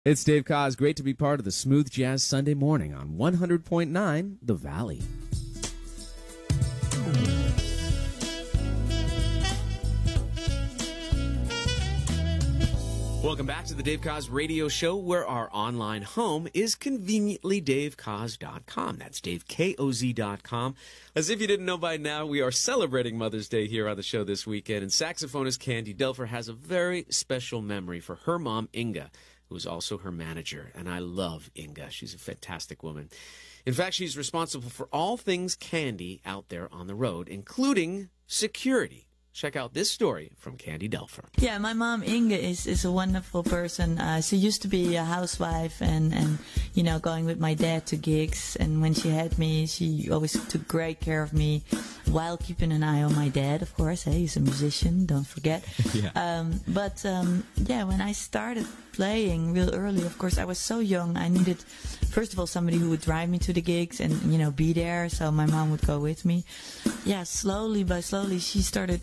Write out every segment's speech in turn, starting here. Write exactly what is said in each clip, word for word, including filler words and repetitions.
It's Dave Koz. Great to be part of the Smooth Jazz Sunday morning on one hundred point nine The Valley. Welcome back to the Dave Koz Radio Show, where our online home is conveniently dave koz dot com. That's dave koz dot com. As if you didn't know by now, we are celebrating Mother's Day here on the show this weekend, and saxophonist Candy Delfer has a very special memory for her mom, Inga, who is also her manager. And I love Inga. She's a fantastic woman. In fact, she's responsible for all things Candy out there on the road, including security. Check out this story from Candy Delfer. Yeah, my mom Inge is, is a wonderful person. Uh, she used to be a housewife and, and, you know, going with my dad to gigs. And when she had me, she always took great care of me while keeping an eye on my dad, of course. Hey, he's a musician, don't forget. Yeah. Um, but, um, yeah, when I started playing real early, of course, I was so young. I needed, first of all, somebody who would drive me to the gigs and, you know, be there. So my mom would go with me. Yeah, slowly by slowly, she started...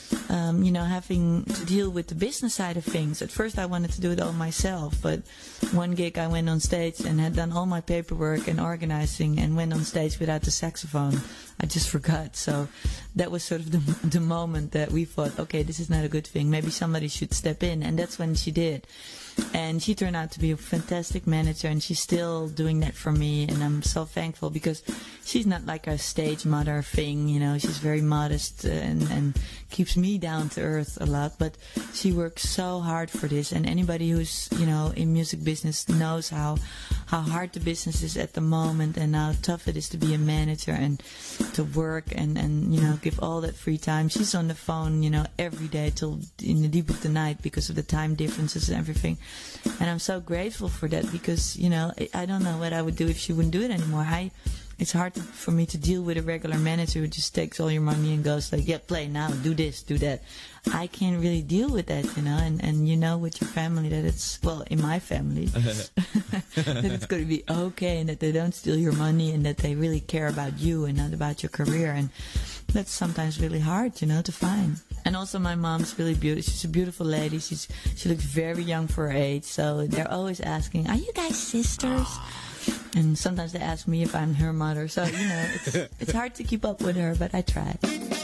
Um, you know, having to deal with the business side of things. At first I wanted to do it all myself, but one gig I went on stage and had done all my paperwork and organizing and went on stage without the saxophone. I just forgot. So that was sort of the, the moment that we thought, okay, this is not a good thing. Maybe somebody should step in. And that's when she did. And she turned out to be a fantastic manager, and she's still doing that for me, and I'm so thankful because she's not like a stage mother thing, you know, she's very modest and, and keeps me down to earth a lot, but she works so hard for this, and anybody who's, you know, in music business knows how, how hard the business is at the moment and how tough it is to be a manager and to work and, and, you know, give all that free time. She's on the phone, you know, every day till in the deep of the night because of the time differences and everything. And I'm so grateful for that because, you know, I don't know what I would do if she wouldn't do it anymore. I, it's hard to, for me to deal with a regular manager who just takes all your money and goes like, yeah, play now, do this, do that. I can't really deal with that, you know, and, and you know with your family that it's, well, in my family, that it's going to be okay and that they don't steal your money and that they really care about you and not about your career. And that's sometimes really hard, you know, to find. And also my mom's really beautiful. She's a beautiful lady. She's She looks very young for her age. So they're always asking, are you guys sisters? And sometimes they ask me if I'm her mother. So, you know, it's, it's hard to keep up with her, but I try.